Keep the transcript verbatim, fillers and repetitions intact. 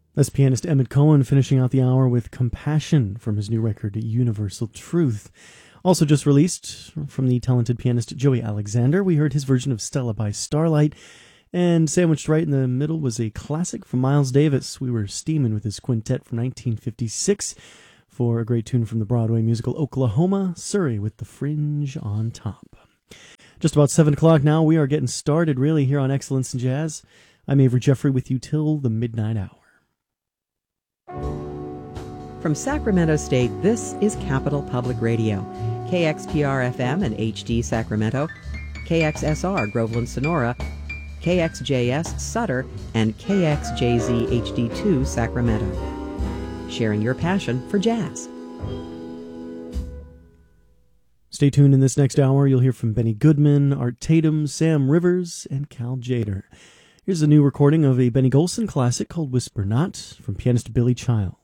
That's pianist Emmett Cohen finishing out the hour with Compassion from his new record, Universal Truth. Also just released from the talented pianist Joey Alexander, we heard his version of Stella by Starlight. And sandwiched right in the middle was a classic from Miles Davis. We were steaming with his quintet from nineteen fifty-six for a great tune from the Broadway musical Oklahoma, Surrey with the Fringe on top. Just about seven o'clock now. We are getting started really here on Excellence in Jazz. I'm Avery Jeffrey with you till the midnight hour. From Sacramento State, this is Capital Public Radio, K X P R F M and H D Sacramento, K X S R Groveland Sonora, K X J S Sutter, and K X J Z H D two Sacramento. Sharing your passion for jazz. Stay tuned in this next hour. You'll hear from Benny Goodman, Art Tatum, Sam Rivers, and Cal Jader. Here's a new recording of a Benny Golson classic called Whisper Not from pianist Billy Child.